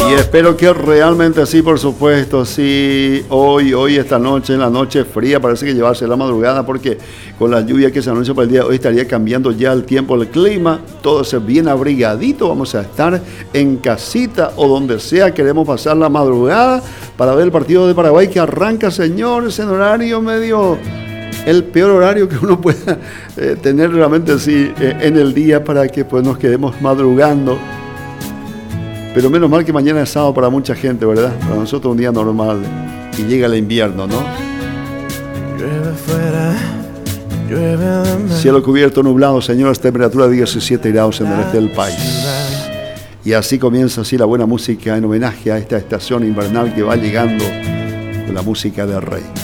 Y espero que realmente sí, por supuesto, sí, hoy, esta noche, en la noche fría, parece que llevarse la madrugada, porque con la lluvia que se anuncia para el día de hoy estaría cambiando ya el tiempo, el clima, todo se bien abrigadito, vamos a estar en casita o donde sea, queremos pasar la madrugada para ver el partido de Paraguay que arranca, señores, en horario medio, el peor horario que uno pueda tener realmente así en el día para que pues nos quedemos madrugando. Pero menos mal que mañana es sábado para mucha gente, ¿verdad? Para nosotros un día normal. Y llega el invierno, ¿no? Llueve fuera, llueve adentro. Cielo cubierto, nublado, señores, temperatura 17 grados en el este del país. Y así comienza así la buena música en homenaje a esta estación invernal que va llegando con la música del rey.